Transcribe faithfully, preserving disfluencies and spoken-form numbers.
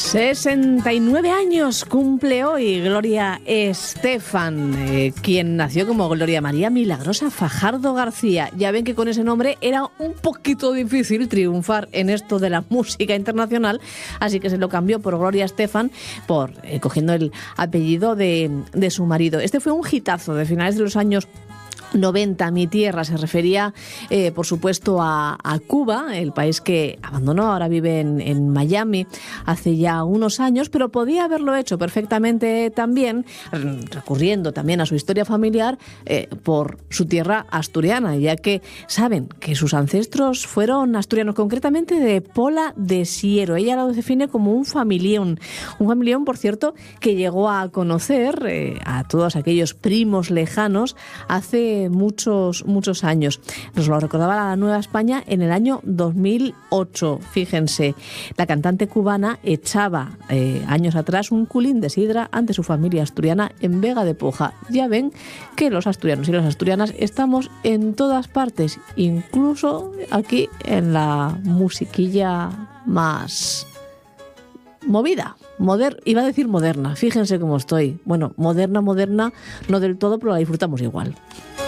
sesenta y nueve años cumple hoy Gloria Estefan, eh, quien nació como Gloria María Milagrosa Fajardo García. Ya ven que con ese nombre era un poquito difícil triunfar en esto de la música internacional, así que se lo cambió por Gloria Estefan, por eh, cogiendo el apellido de, de su marido. Este fue un hitazo de finales de los años noventa, Mi Tierra. Se refería, eh, por supuesto, a, a Cuba, el país que abandonó, ahora vive en, en Miami hace ya unos años, pero podía haberlo hecho perfectamente también, recurriendo también a su historia familiar, eh, por su tierra asturiana, ya que saben que sus ancestros fueron asturianos, concretamente de Pola de Siero. Ella lo define como un familión, un familión, por cierto, que llegó a conocer eh, a todos aquellos primos lejanos hace muchos, muchos años. Nos lo recordaba la Nueva España en el año dos mil ocho. Fíjense, la cantante cubana echaba eh, años atrás un culín de sidra ante su familia asturiana en Vega de Poja. Ya ven que los asturianos y las asturianas estamos en todas partes, incluso aquí en la musiquilla más movida. Moder, iba a decir moderna, fíjense cómo estoy. Bueno, moderna, moderna, no del todo, pero la disfrutamos igual.